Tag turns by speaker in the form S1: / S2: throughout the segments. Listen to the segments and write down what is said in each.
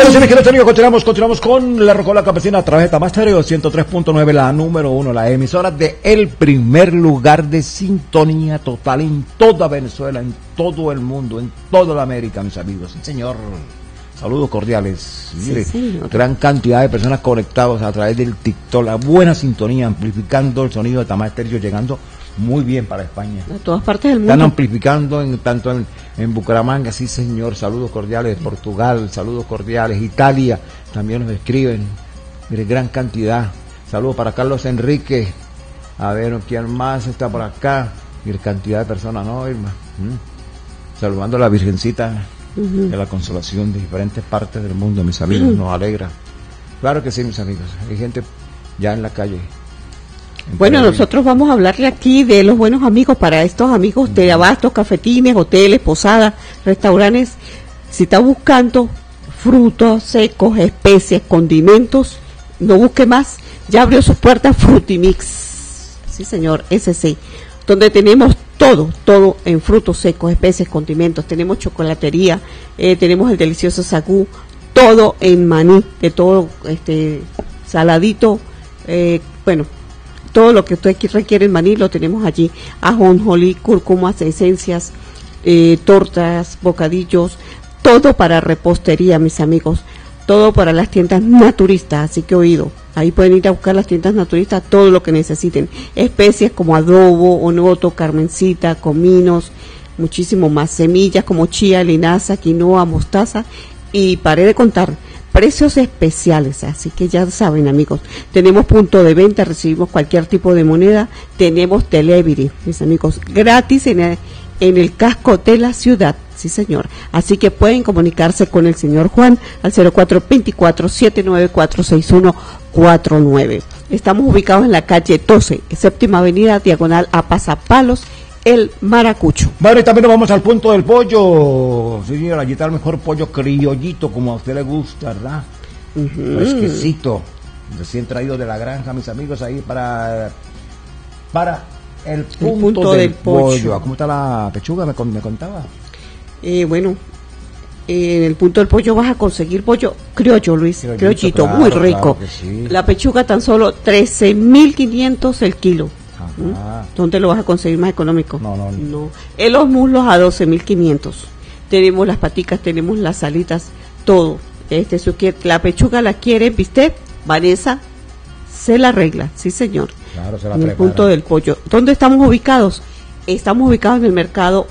S1: Bueno, señores, que continuamos con la Rocola Campesina a través de Tamás Estéreo 103.9, la número 1, la emisora de el primer lugar de sintonía total en toda Venezuela, en todo el mundo, en toda la América, mis amigos. Sí, señor. Saludos cordiales. Mire, sí, gran cantidad de personas conectadas a través del TikTok, la buena sintonía, amplificando el sonido de Tamás Estéreo, llegando muy bien para España.
S2: A todas partes del mundo.
S1: Están amplificando tanto en Bucaramanga, sí señor, saludos cordiales, Portugal, saludos cordiales, Italia, también nos escriben, mire, gran cantidad. Saludos para Carlos Enrique, a ver, ¿quién más está por acá? Mire, cantidad de personas, ¿no, Irma? Saludando a la Virgencita de la Consolación de diferentes partes del mundo, mis amigos, nos alegra. Claro que sí, mis amigos, hay gente ya en la calle.
S2: Bueno, nosotros vamos a hablarle aquí de los buenos amigos para estos amigos de abastos, cafetines, hoteles, posadas, restaurantes. Si está buscando frutos secos, especies, condimentos, no busque más. Ya abrió sus puertas Frutimix. Sí, señor, ese sí. Donde tenemos todo en frutos secos, especies, condimentos. Tenemos chocolatería, tenemos el delicioso sagú, todo en maní, de todo saladito, bueno, todo lo que usted requiere en maní lo tenemos allí. Ajonjolí, cúrcumas, esencias, tortas, bocadillos, todo para repostería, mis amigos. Todo para las tiendas naturistas, así que oído. Ahí pueden ir a buscar las tiendas naturistas todo lo que necesiten. Especies como adobo, onoto, carmencita, cominos, muchísimo más. Semillas como chía, linaza, quinoa, mostaza. Y paré de contar. Precios especiales, así que ya saben, amigos, tenemos punto de venta, recibimos cualquier tipo de moneda, tenemos delivery, mis amigos, gratis en el casco de la ciudad, sí señor, así que pueden comunicarse con el señor Juan al 0424-794-6149. Estamos ubicados en la calle 12, séptima avenida, diagonal a Pasapalos, el Maracucho.
S1: Bueno, y también nos vamos al punto del pollo. Sí, señora, allí está el mejor pollo criollito, como a usted le gusta, ¿verdad? Exquisito. Recién traído de la granja, mis amigos, ahí para el punto del pollo. ¿Cómo está la pechuga? Me contaba.
S2: Bueno, en el punto del pollo vas a conseguir pollo criollo, Luis. Criollito, claro, muy rico.
S1: Claro sí.
S2: La pechuga tan solo 13.500 el kilo. ¿Dónde lo vas a conseguir más económico? No. En los muslos a 12.500. Tenemos las paticas, tenemos las alitas, todo. La pechuga la quiere, ¿viste? Vanessa se la arregla, sí señor.
S1: Claro, se la
S2: en
S1: prepara.
S2: El punto del pollo. ¿Dónde estamos ubicados? Estamos ubicados en el mercado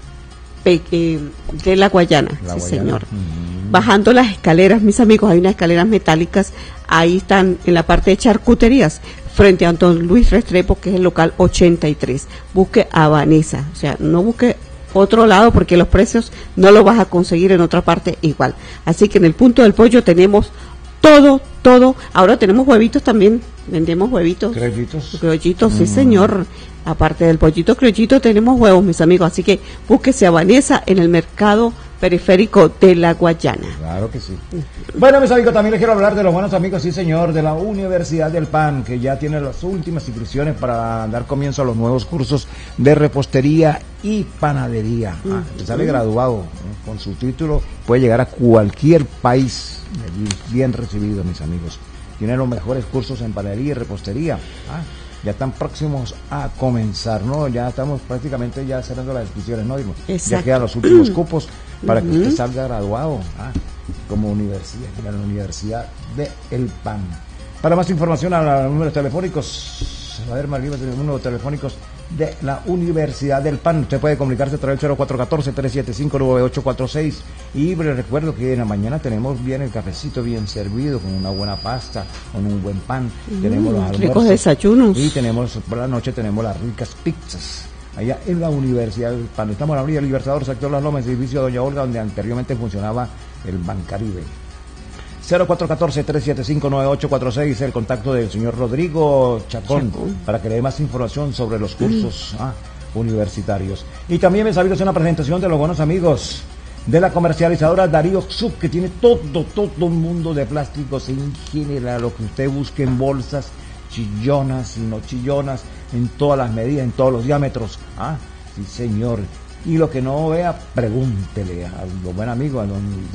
S2: de la Guayana, sí señor. Bajando las escaleras, mis amigos, hay unas escaleras metálicas, ahí están en la parte de charcuterías, frente a Don Luis Restrepo, que es el local 83. Busque a Vanessa, o sea, no busque otro lado porque los precios no los vas a conseguir en otra parte igual. Así que en el punto del pollo tenemos todo. Ahora tenemos huevitos también, vendemos huevitos. Criollitos, sí señor. Aparte del pollito criollito tenemos huevos, mis amigos, así que búsquese a Vanessa en el mercado periférico de la Guayana.
S1: Claro que sí. Bueno, mis amigos, también les quiero hablar de los buenos amigos, sí señor, de la Universidad del Pan, que ya tiene las últimas inscripciones para dar comienzo a los nuevos cursos de repostería y panadería. Sale graduado con su título, puede llegar a cualquier país bien recibido, mis amigos. Tiene los mejores cursos en panadería y repostería. Ya están próximos a comenzar, ¿no? Ya estamos prácticamente ya cerrando las inscripciones, ¿no? Ya quedan los últimos cupos para que usted salga graduado como universidad, en la Universidad de El Pan. Para más información a los números telefónicos, a ver, Marguerite, los números telefónicos de la Universidad del Pan. Usted puede comunicarse a través del 0414-375-9846. Y les recuerdo que en la mañana tenemos bien el cafecito bien servido, con una buena pasta, con un buen pan. Tenemos los almuerzos.
S2: Ricos desayunos.
S1: Y tenemos, por la noche tenemos las ricas pizzas. Allá en la Universidad del Pan. Estamos en la Avenida Libertador, sector Las Lomas, edificio Doña Olga, donde anteriormente funcionaba el Bancaribe. 0414-375-9846, el contacto del señor Rodrigo Chacón, para que le dé más información sobre los cursos universitarios. Y también me sabía hacer una presentación de los buenos amigos de la comercializadora Darío Sub, que tiene todo un mundo de plásticos en general, lo que usted busque en bolsas, chillonas y no chillonas, en todas las medidas, en todos los diámetros. Sí señor. Y lo que no vea, pregúntele a los buen amigos, a don